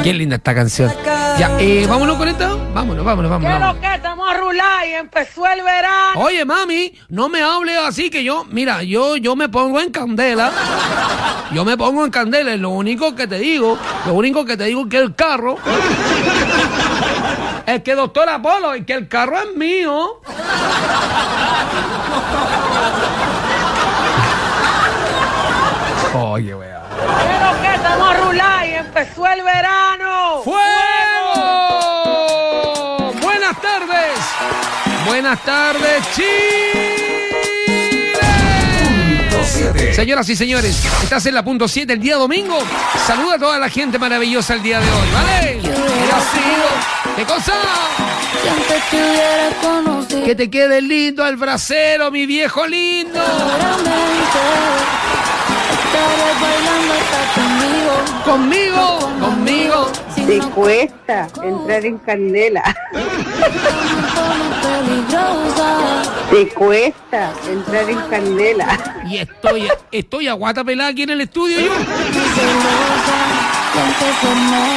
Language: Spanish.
Qué linda esta canción. Ya, vámonos con esta. Vámonos. ¿Qué es lo que estamos a rular y empezó el verano? Oye, mami, no me hables así que yo me pongo en candela. Yo me pongo en candela, es lo único que te digo. Lo único que te digo es que el carro. Es que, doctor Apolo, es que el carro es mío. Oye, wea. ¿Qué es lo que estamos a rular y empezó el verano? ¡Fuego! Buenas tardes. Buenas tardes, Chile. Señoras y señores, estás en la punto 7 el día domingo. Saluda a toda la gente maravillosa el día de hoy, ¿vale? ¿Qué cosa? Que te quede lindo al bracero, mi viejo lindo. Conmigo. Te cuesta entrar en candela. Te cuesta entrar en candela. Y estoy a guata pelada aquí en el estudio yo.